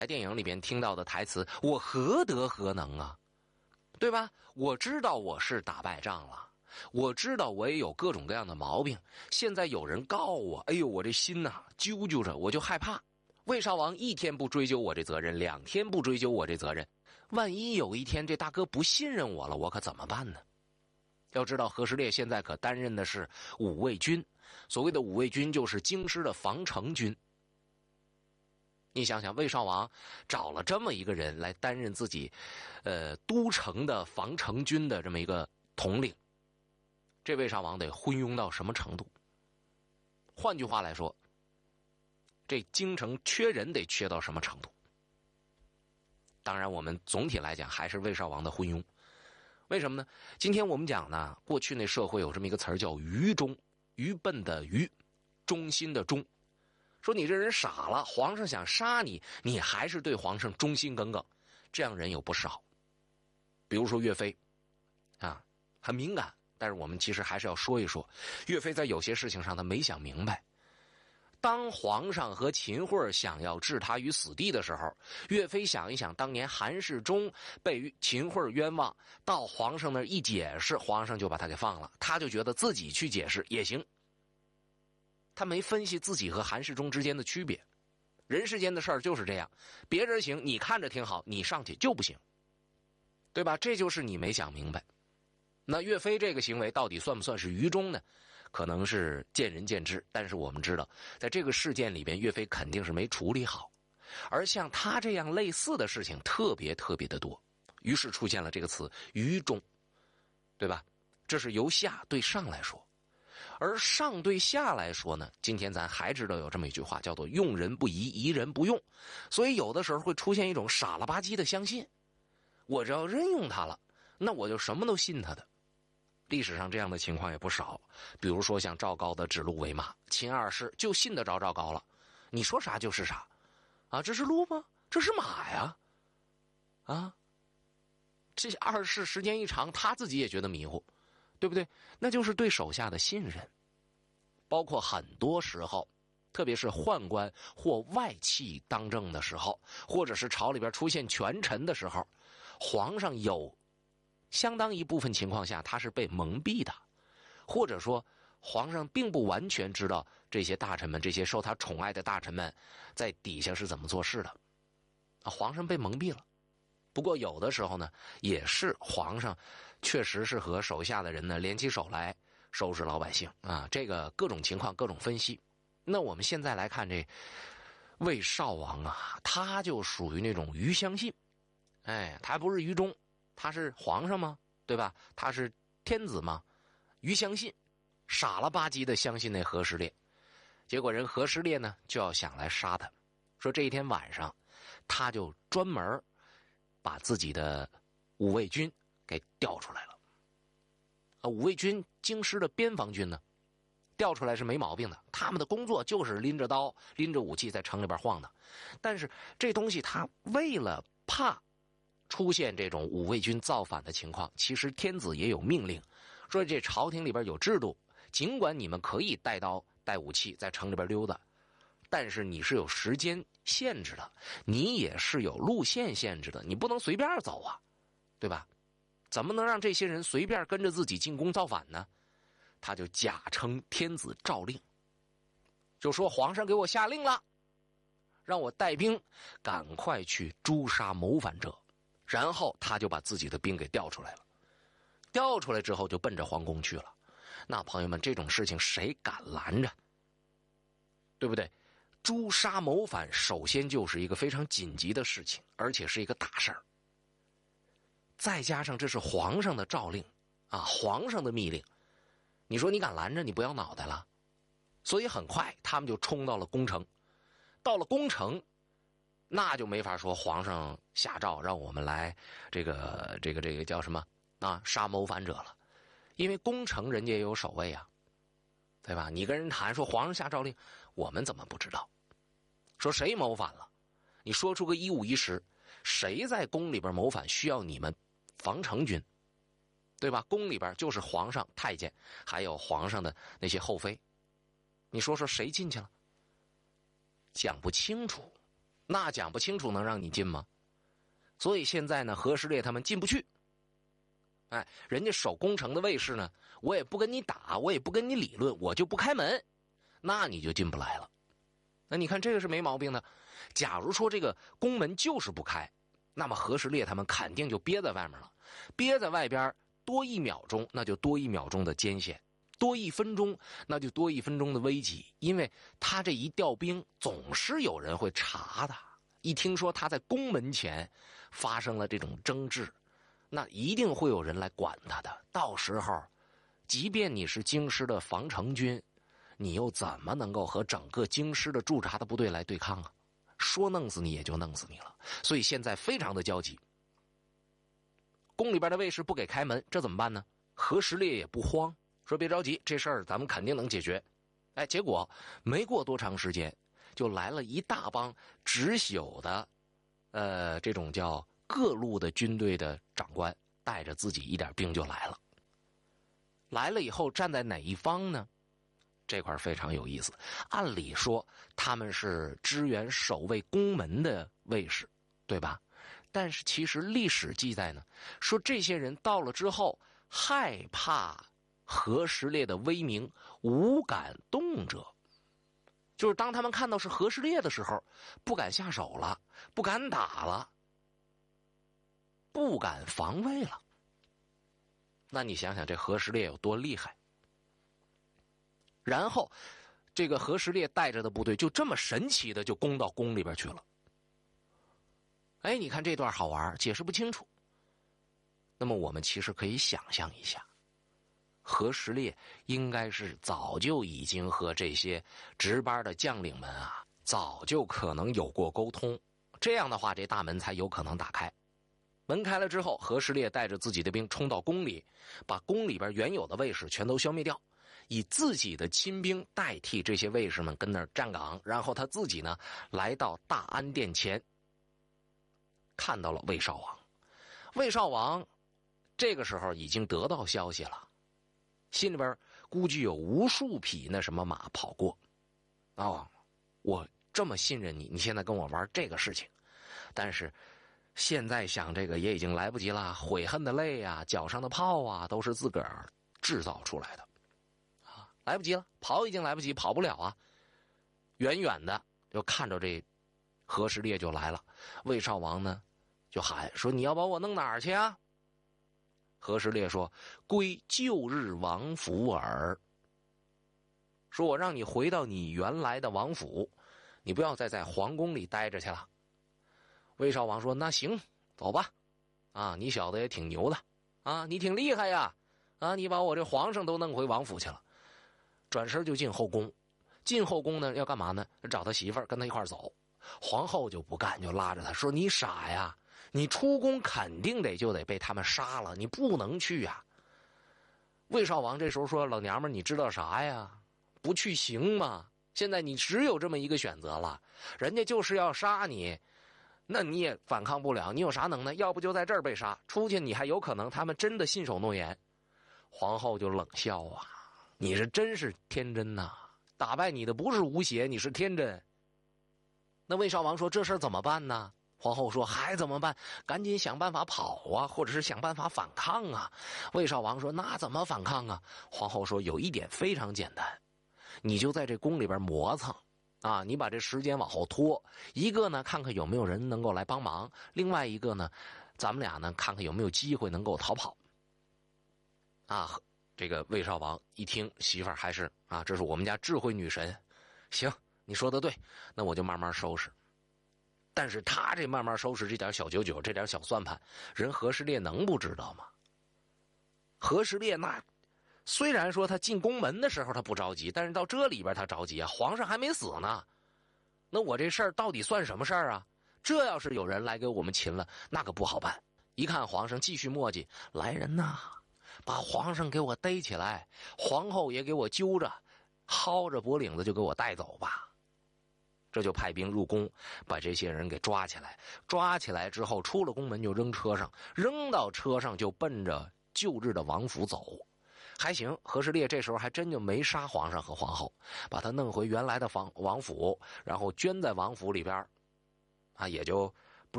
在电影里边听到的台词，我何德何能啊，对吧？我知道我是打败仗了，我知道我也有各种各样的毛病，现在有人告我，哎呦，我这心呐揪揪着，我就害怕。魏少王一天不追究我这责任，2天不追究我这责任，万一有一天这大哥不信任我了，我可怎么办呢？要知道何时烈现在可担任的是武卫军，所谓的武卫军就是京师的防城军。你想想，魏少王找了这么一个人来担任自己都城的防城军的这么一个统领，这魏少王得昏庸到什么程度？换句话来说，这京城缺人得缺到什么程度？当然我们总体来讲还是魏少王的昏庸。为什么呢？今天我们讲呢，过去那社会有这么一个词儿叫愚忠，愚笨的愚，忠心的忠。说你这人傻了，皇上想杀你，你还是对皇上忠心耿耿，这样人有不少。比如说岳飞啊，很敏感，但是我们其实还是要说一说，岳飞在有些事情上他没想明白。当皇上和秦桧想要置他于死地的时候，岳飞想一想当年韩世忠被秦桧冤枉，到皇上那儿一解释，皇上就把他给放了，他就觉得自己去解释也行。他没分析自己和韩世忠之间的区别。人世间的事儿就是这样，别人行你看着挺好，你上去就不行，对吧？这就是你没想明白。那岳飞这个行为到底算不算是愚忠呢？可能是见仁见智，但是我们知道在这个事件里边，岳飞肯定是没处理好，而像他这样类似的事情特别特别的多，于是出现了这个词愚忠，对吧？这是由下对上来说，而上对下来说呢，今天咱还知道有这么一句话叫做用人不疑，疑人不用。所以有的时候会出现一种傻了吧唧的相信，我只要任用他了，那我就什么都信他的。历史上这样的情况也不少，比如说像赵高的指鹿为马，秦二世就信得着赵高了，你说啥就是啥啊，这是鹿吗？这是马呀啊，这二世时间一长他自己也觉得迷糊，对不对？那就是对手下的信任。包括很多时候，特别是宦官或外戚当政的时候，或者是朝里边出现权臣的时候，皇上有相当一部分情况下他是被蒙蔽的，或者说皇上并不完全知道这些大臣们，这些受他宠爱的大臣们在底下是怎么做事的，皇上被蒙蔽了。不过有的时候呢，也是皇上确实是和手下的人呢联起手来收拾老百姓啊，这个各种情况各种分析。那我们现在来看这魏少王啊，他就属于那种愚相信，他不是愚忠，他是皇上吗？对吧？他是天子吗？愚相信，傻了吧唧的相信那和氏烈。结果人和氏烈呢就要想来杀他，说这一天晚上他就专门把自己的武卫军给调出来了。武卫军京师的边防军呢，调出来是没毛病的，他们的工作就是拎着刀拎着武器在城里边晃的。但是这东西他为了怕出现这种武卫军造反的情况，其实天子也有命令，说这朝廷里边有制度，尽管你们可以带刀带武器在城里边溜达，但是你是有时间限制的，你也是有路线限制的，你不能随便走啊，对吧？怎么能让这些人随便跟着自己进宫造反呢？他就假称天子诏令，就说皇上给我下令了，让我带兵赶快去诛杀谋反者。然后他就把自己的兵给调出来了，调出来之后就奔着皇宫去了。那朋友们，这种事情谁敢拦着？对不对？诛杀谋反首先就是一个非常紧急的事情，而且是一个大事儿。再加上这是皇上的诏令啊，皇上的密令，你说你敢拦着，你不要脑袋了。所以很快他们就冲到了宫城。到了宫城，那就没法说皇上下诏让我们来这个叫什么啊，杀谋反者了。因为宫城人家也有守卫啊，对吧？你跟人谈说皇上下诏令，我们怎么不知道？说谁谋反了，你说出个一五一十，谁在宫里边谋反需要你们防城军，对吧？宫里边就是皇上、太监，还有皇上的那些后妃，你说谁进去了？讲不清楚。 那讲不清楚能让你进吗？所以现在呢，何时烈他们进不去。哎，人家守宫城的卫士呢，我也不跟你打，我也不跟你理论，我就不开门，那你就进不来了。那你看这个是没毛病的。假如说这个宫门就是不开，那么何时烈他们肯定就憋在外面了，憋在外边多1秒钟，那就多1秒钟的艰险，多1分钟，那就多1分钟的危急，因为他这一调兵，总是有人会查的。一听说他在宫门前发生了这种争执，那一定会有人来管他的。到时候，即便你是京师的防城军，你又怎么能够和整个京师的驻扎的部队来对抗啊？说弄死你也就弄死你了。所以现在非常的焦急。宫里边的卫士不给开门，这怎么办呢？何时烈也不慌，说别着急，这事儿咱们肯定能解决。哎，结果没过多长时间，就来了一大帮直属的这种叫各路的军队的长官，带着自己一点兵就来了。来了以后站在哪一方呢？这块非常有意思。按理说他们是支援守卫宫门的卫士，对吧？但是其实历史记载呢，说这些人到了之后害怕何时烈的威名，无敢动者。就是当他们看到是何时烈的时候，不敢下手了，不敢打了，不敢防卫了。那你想想这何时烈有多厉害。然后这个何时烈带着的部队就这么神奇的就攻到宫里边去了。哎，你看这段好玩，解释不清楚。那么我们其实可以想象一下，何时烈应该是早就已经和这些值班的将领们啊，早就可能有过沟通，这样的话这大门才有可能打开。门开了之后，何时烈带着自己的兵冲到宫里，把宫里边原有的卫士全都消灭掉，以自己的亲兵代替这些卫士们跟那儿站岗，然后他自己呢来到大安殿前，看到了魏少王。魏少王这个时候已经得到消息了，心里边估计有无数匹那什么马跑过。哦，我这么信任你，你现在跟我玩这个事情，但是现在想这个也已经来不及了，悔恨的泪啊，脚上的泡啊，都是自个儿制造出来的啊，来不及了，跑已经来不及，跑不了啊。远远的就看着这何时烈就来了，魏少王呢就喊说：“你要把我弄哪儿去啊？”何时烈说：“归旧日王府耳。”说我让你回到你原来的王府，你不要再在皇宫里待着去了。魏少王说：“那行，走吧。啊，你小子也挺牛的啊，你挺厉害呀！啊，你把我这皇上都弄回王府去了。”转身就进后宫。进后宫呢，要干嘛呢？找他媳妇儿跟他一块走。皇后就不干，就拉着他说：“你傻呀！你出宫肯定就得被他们杀了，你不能去呀。”魏少王这时候说：“老娘们，你知道啥呀？不去行吗？现在你只有这么一个选择了，人家就是要杀你。”那你也反抗不了，你有啥能耐？要不就在这儿被杀，出去你还有可能他们真的信守诺言。皇后就冷笑啊：“你是真是天真呐！打败你的不是吴邪，你是天真。”那魏少王说：“这事儿怎么办呢？”皇后说：“还怎么办？赶紧想办法跑啊，或者是想办法反抗啊。”魏少王说：“那怎么反抗啊？”皇后说：“有一点非常简单，你就在这宫里边磨蹭。啊，你把这时间往后拖，一个呢看看有没有人能够来帮忙，另外一个呢咱们俩呢看看有没有机会能够逃跑。啊，这个魏少王一听媳妇儿还是啊，这是我们家智慧女神，行，你说的对，那我就慢慢收拾。但是他这慢慢收拾这点小九九，这点小算盘，人何时烈能不知道吗？何时烈那虽然说他进宫门的时候他不着急，但是到这里边他着急啊，皇上还没死呢，那我这事儿到底算什么事儿啊？这要是有人来给我们擒了，那可不好办。一看皇上继续磨叽，来人呐，把皇上给我逮起来，皇后也给我揪着，薅着脖领子就给我带走吧。这就派兵入宫，把这些人给抓起来。抓起来之后，出了宫门就扔车上，扔到车上就奔着旧日的王府走。还行，何时烈这时候还真就没杀皇上和皇后，把他弄回原来的王府，然后捐在王府里边。 啊，也就